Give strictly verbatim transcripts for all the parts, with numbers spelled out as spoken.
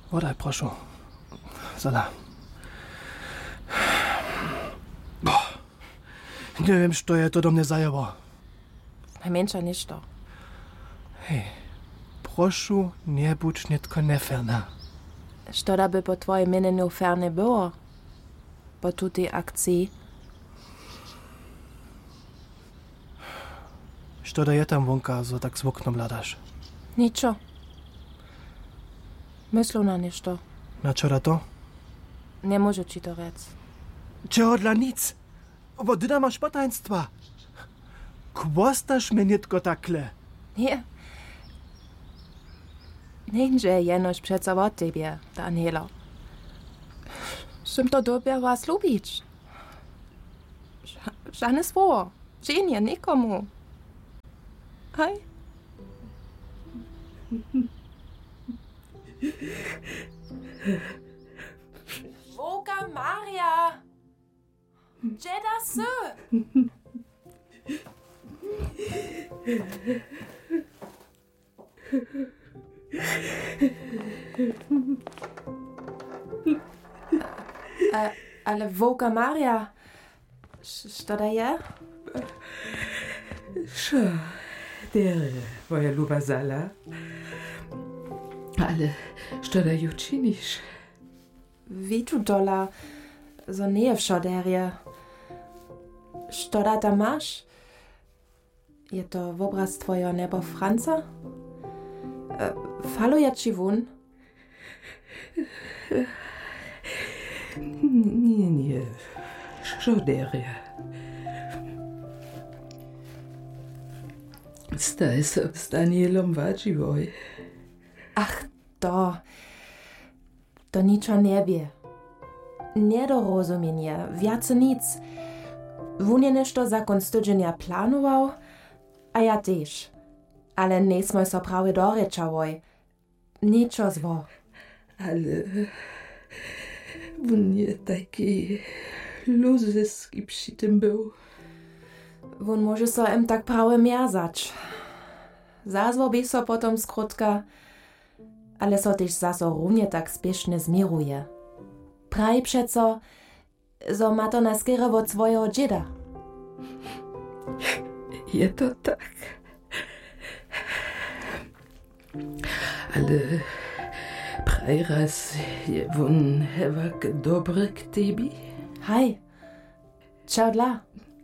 Wodaj, prošu. Zala. Boh. Nie wiem, co je to do mnie zajęło. Najmniejsza niż to. Hej, prošu, nie budź nitko neferna. Co da by po twoje mieniu ferne było? Po tutej akcji? Co da je tam wonka, so tak z oknom ladasz? Niczo. Myślę na ništo. Na čo da to? Nie może ci to rec. Čeho dla nic? Wo ty da masz potaństwa? Kwostasz mnie nitko takle. Nie. Nienže jenož přece od tebě, Daniela. Jsem to době vás lubič. Žádné svor. Ženě, nikomu. Hej? Voga Maria! Jeda sö! Uh, ale Voga Maria, co da je? Šo, der, moja luba Zala. Ale što da ju činiš? Vitu dola, zo nije všo derje. Što da da maš? Je to v obraz tvojo nebo Franca? Uh, faluje ci vun? Nie, nie, što derje? Staj se s Danielom vađivoj. Ach, to. To ničo ne bie. Nedorozumienie, viace nic. Wun je nešto zakon studzenia planował, a ja też. Ale nesmoj so prawie dorečavoj. Ničo zwo. Ale wun je taki luzeski przy tym był. Wun może so im tak prawie mierzać. Zazwo by so potom skrótka, ale so też zaso równie tak spiesznie zmieruje. Praj przeco, so ma to na skierę od swojego dzieda. Je to tak. Ale praj raz je wun hewak dobry k tebi? Hej, čau dla.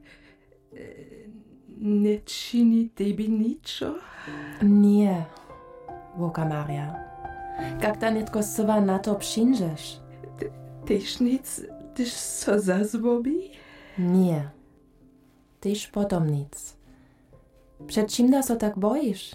Nie čini tebi ničo? Nie, Voga Maria. Jak ta nitko sywa na to przyjdziesz? Tež nic, tyž so zazwobi? Nie. Tyż potom nic. Przed czym da so tak boisz?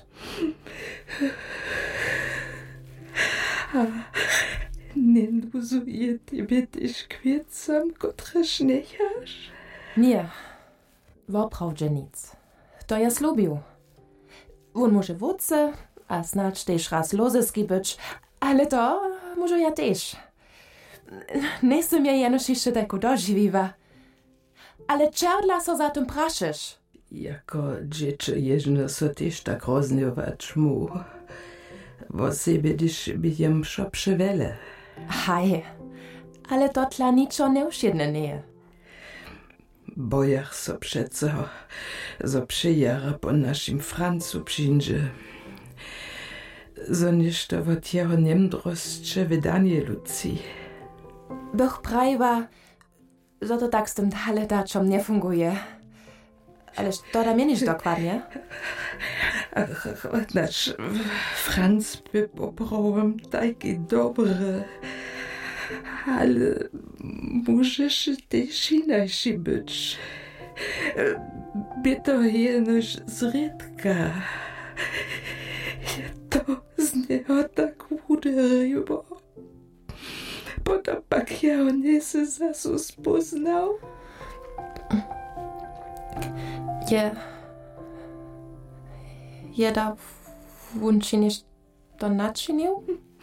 A nie luzuje tebe tyž kwiecam, kotreż nechasz? Nie. Woprawdzie nic. To ja slubił. On może wódce, a snacz też raz lozyski być, ale to może ja też. Nie jestem ja jenoż jeszcze tako dożywiwa. Ale czerdla so za tym praszysz? Jako dziecię jeżno so też tak rozniować mu. Wo sebe dyż byjem szo przewele. Hej, ale to tla niczo neuszjedne nie. Bojach so przeco, zo przyjara po naszym Francu przyjdzie. So ništo od jeho Niemdrostče w Danieluci. Bych prajwa, że to tak z tym daletaczom nie funguje. Ależ to da mnie nicht dokładnie. Ach, nasz Franz by poprowem taki dobry. Ale możesz też inaczej być. By to jenoż zredka. To z niego tak uderzyło. Potem pak ja nie se zasu spoznał. Je... Je da wunči niż to naczynił?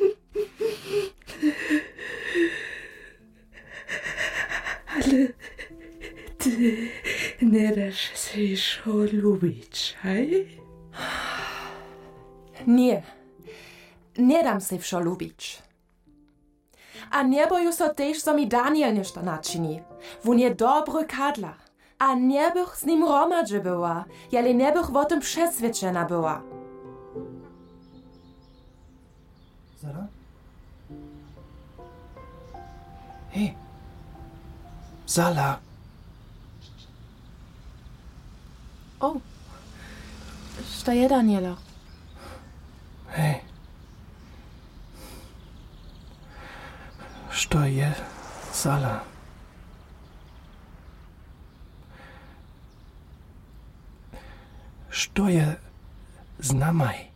Ale ty nie dasz się już lubić, hej? Nie. Nie dam się wszo lubić. A nie boju so tež, so mi Daniel nešto načini. Wun je dobry kadla. A nie bych z nim romadže była, jeli nie bych o tym przesvědčena była. Zara? Hej. Zala. O, šta je Daniela? Hej. Što je, Zala? Što je z namaj?